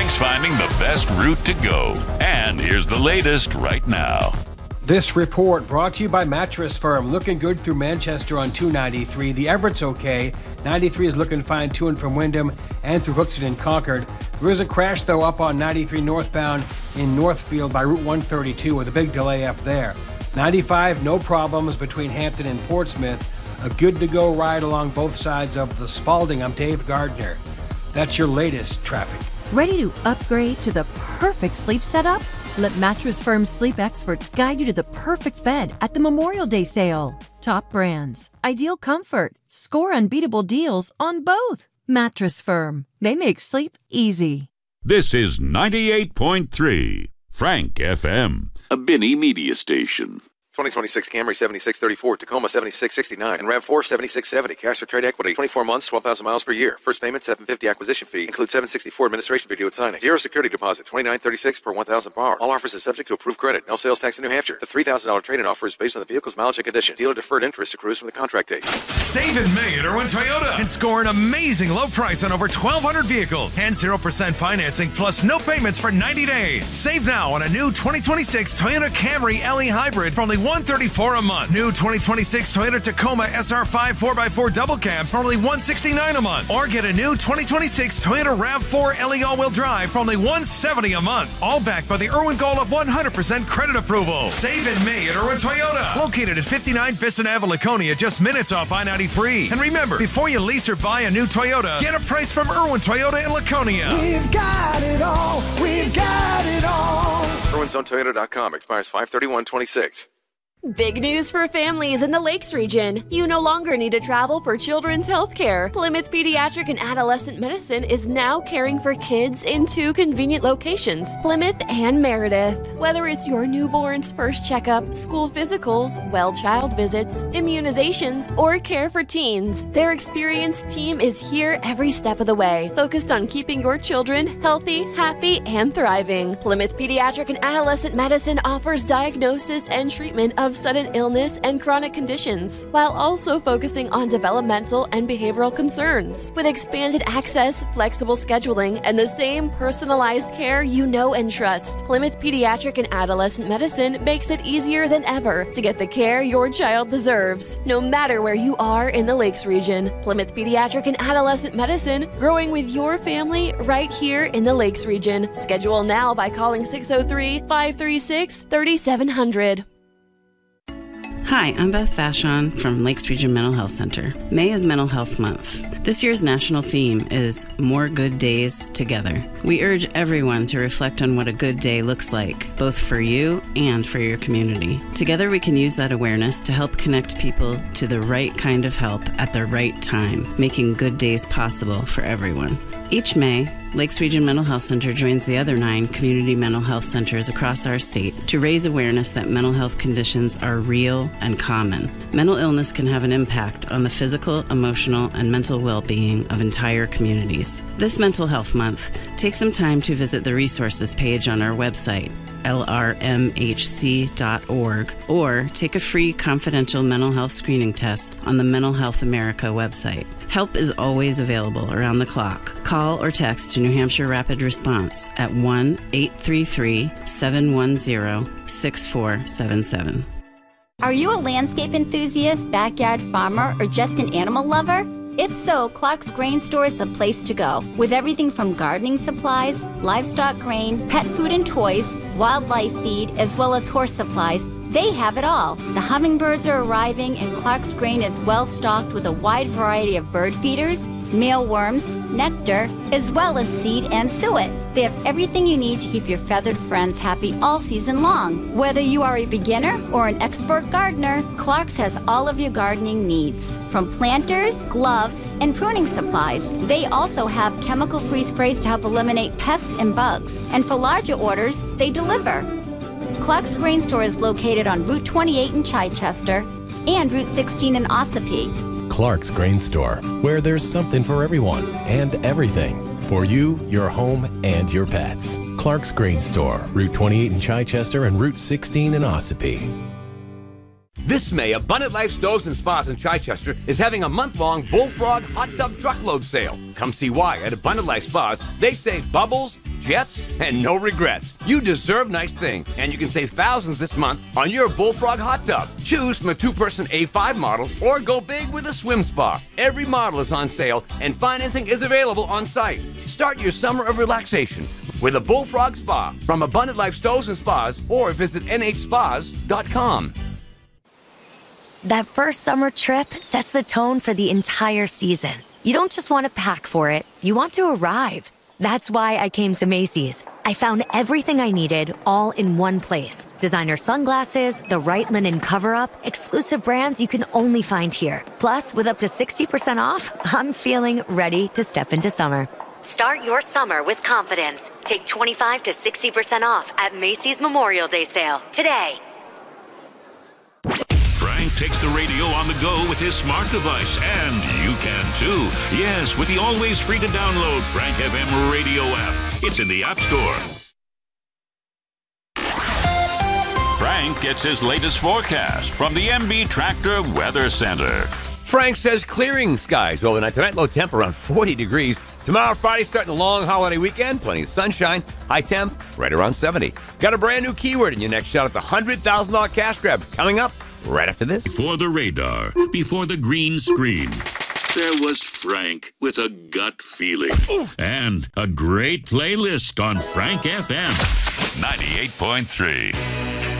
Frank's finding the best route to go. And here's the latest right now. This report brought to you by Mattress Firm. Looking good through Manchester on 293. The Everett's okay. 93 is looking fine to and from Wyndham and through Hooksett and Concord. There is a crash, though, up on 93 northbound in Northfield by Route 132 with a big delay up there. 95, no problems between Hampton and Portsmouth. A good-to-go ride along both sides of the Spalding. I'm Dave Gardner. That's your latest traffic. Ready to upgrade to the perfect sleep setup? Let Mattress Firm's sleep experts guide you to the perfect bed at the Memorial Day sale. Top brands, ideal comfort, score unbeatable deals on both. Mattress Firm, they make sleep easy. This is 98.3 Frank FM, a Binney media station. 2026 Camry 7634, Tacoma 7669, and RAV4 7670. Cash for trade equity. 24 months, 12,000 miles per year. First payment $750 acquisition fee. Includes $764 administration fee due at signing. Zero security deposit. $29.36 per 1,000 par. All offers are subject to approved credit. No sales tax in New Hampshire. The $3,000 trade-in offer is based on the vehicle's mileage and condition. Dealer deferred interest accrues from the contract date. Save in May at Irwin Toyota and score an amazing low price on over 1,200 vehicles and 0% financing plus no payments for 90 days. Save now on a new 2026 Toyota Camry LE Hybrid for only $134 a month. New 2026 Toyota Tacoma SR5 4x4 double cabs for only $169 a month. Or get a new 2026 Toyota RAV4 LE all-wheel drive for only $170 a month. All backed by the Irwin goal of 100% credit approval. Save in May at Irwin Toyota. Located at 59 Bisson Ave, Laconia, just minutes off I-93. And remember, before you lease or buy a new Toyota, get a price from Irwin Toyota in Laconia. We've got it all. We've got it all. IrwinZoneToyota.com expires 5/31/26. Big news for families in the Lakes region. You no longer need to travel for children's health care. Plymouth Pediatric and Adolescent Medicine is now caring for kids in 2 convenient locations, Plymouth and Meredith. Whether it's your newborn's first checkup, school physicals, well child visits, immunizations, or care for teens, their experienced team is here every step of the way, focused on keeping your children healthy, happy, and thriving. Plymouth Pediatric and Adolescent Medicine offers diagnosis and treatment of sudden illness and chronic conditions, while also focusing on developmental and behavioral concerns. With expanded access, flexible scheduling, and the same personalized care you know and trust, Plymouth Pediatric and Adolescent Medicine makes it easier than ever to get the care your child deserves, no matter where you are in the Lakes region. Plymouth Pediatric and Adolescent Medicine, growing with your family right here in the Lakes region. Schedule now by calling 603-536-3700. Hi, I'm Beth Fashon from Lakes Region Mental Health Center. May is Mental Health Month. This year's national theme is More Good Days Together. We urge everyone to reflect on what a good day looks like, both for you and for your community. Together we can use that awareness to help connect people to the right kind of help at the right time, making good days possible for everyone. Each May, Lakes Region Mental Health Center joins the other 9 community mental health centers across our state to raise awareness that mental health conditions are real and common. Mental illness can have an impact on the physical, emotional, and mental well-being of entire communities. This Mental Health Month, take some time to visit the resources page on our website, lrmhc.org, or take a free confidential mental health screening test on the Mental Health America website. Help is always available around the clock. Call or text to New Hampshire Rapid Response at 1-833-710-6477. Are you a landscape enthusiast, backyard farmer, or just an animal lover? If so, Clark's Grain Store is the place to go. With everything from gardening supplies, livestock grain, pet food and toys, wildlife feed, as well as horse supplies, they have it all. The hummingbirds are arriving, and Clark's Grain is well stocked with a wide variety of bird feeders, mealworms, nectar, as well as seed and suet. They have everything you need to keep your feathered friends happy all season long. Whether you are a beginner or an expert gardener, Clark's has all of your gardening needs. From planters, gloves, and pruning supplies. They also have chemical-free sprays to help eliminate pests and bugs. And for larger orders, they deliver. Clark's Grain Store is located on Route 28 in Chichester and Route 16 in Ossipee. Clark's Grain Store, where there's something for everyone and everything. For you, your home, and your pets. Clark's Grain Store, Route 28 in Chichester and Route 16 in Ossipee. This May, Abundant Life Stoves and Spas in Chichester is having a month-long Bullfrog Hot Tub Truckload Sale. Come see why at Abundant Life Spas. They save bubbles, jets, and no regrets. You deserve nice things, and you can save thousands this month on your Bullfrog hot tub. Choose from a 2-person A5 model or go big with a swim spa. Every model is on sale, and financing is available on site. Start your summer of relaxation with a Bullfrog Spa from Abundant Life Stoves and Spas, or visit nhspas.com. That first summer trip sets the tone for the entire season. You don't just want to pack for it, you want to arrive. That's why I came to Macy's. I found everything I needed all in one place. Designer sunglasses, the right linen cover-up, exclusive brands you can only find here. Plus, with up to 60% off, I'm feeling ready to step into summer. Start your summer with confidence. Take 25 to 60% off at Macy's Memorial Day sale today. Frank takes the radio on the go with his smart device, and you can too. Yes, with the always free to download Frank FM radio app. It's in the App Store. Frank gets his latest forecast from the MB Tractor Weather Center. Frank says clearing skies overnight tonight, low temp around 40 degrees. Tomorrow, Friday, starting the long holiday weekend, plenty of sunshine, high temp right around 70. Got a brand new keyword in your next shot at the $100,000 cash grab coming up right after this. Before the radar, before the green screen, there was Frank with a gut feeling and a great playlist on Frank FM 98.3.